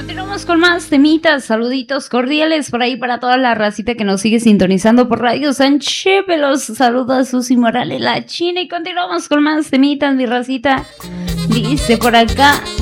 Continuamos con más temitas, saluditos cordiales por ahí para toda la racita que nos sigue sintonizando por Radio San Chepe. Los saluda Susi Morales, la China, y continuamos con más temitas, mi racita. Dice por acá,